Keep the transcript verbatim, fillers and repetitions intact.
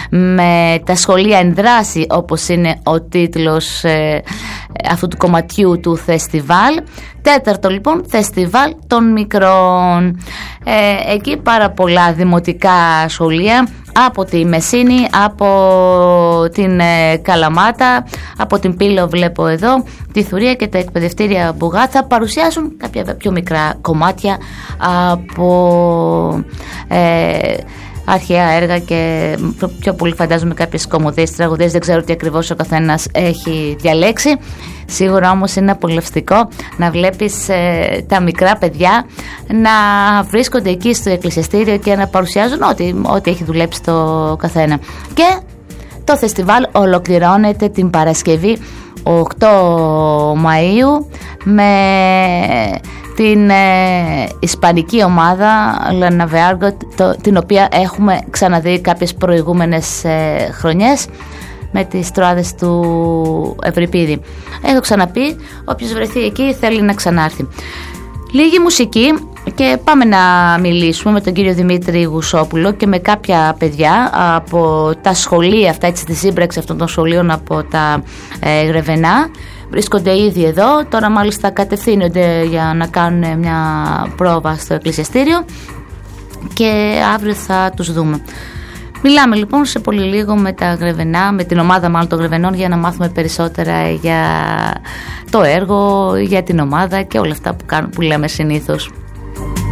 με τα σχολεία εν δράση, όπως είναι ο τίτλος ε, αυτού του κομματιού του φεστιβάλ. Τέταρτο λοιπόν, φεστιβάλ των μικρών. Ε, εκεί πάρα πολλά δημοτικά σχολεία από τη Μεσίνη, από την ε, Καλαμάτα, από την Πύλο βλέπω εδώ, τη Θουρία και τα εκπαιδευτήρια Μπουγά θα παρουσιάσουν κάποια πιο μικρά κομμάτια από ε, αρχαία έργα και πιο πολύ φαντάζομαι κάποιες κομμωδίες, τραγωδίες, δεν ξέρω τι ακριβώς ο καθένας έχει διαλέξει. Σίγουρα όμως είναι απολαυστικό να βλέπεις ε, τα μικρά παιδιά να βρίσκονται εκεί στο εκκλησιαστήριο και να παρουσιάζουν ό,τι, ό,τι έχει δουλέψει το καθένα. Και το φεστιβάλ ολοκληρώνεται την Παρασκευή οκτώ Μαΐου με την ε, ισπανική ομάδα La Nave Argo, το, την οποία έχουμε ξαναδεί κάποιες προηγούμενες ε, χρονιές με τις τροάδες του Ευρυπίδη. Έχω ξαναπεί, όποιος βρεθεί εκεί θέλει να ξανάρθει. Λίγη μουσική και πάμε να μιλήσουμε με τον κύριο Δημήτρη Γουσόπουλο και με κάποια παιδιά από τα σχολεία αυτά, έτσι, τη σύμπραξη αυτών των σχολείων από τα ε, Γρεβενά. Βρίσκονται ήδη εδώ, τώρα μάλιστα κατευθύνονται για να κάνουν μια πρόβα στο εκκλησιαστήριο και αύριο θα τους δούμε. Μιλάμε λοιπόν σε πολύ λίγο με τα Γρεβενά, με την ομάδα μάλλον των Γρεβενών, για να μάθουμε περισσότερα για το έργο, για την ομάδα και όλα αυτά που, κάνουν, που λέμε συνήθως.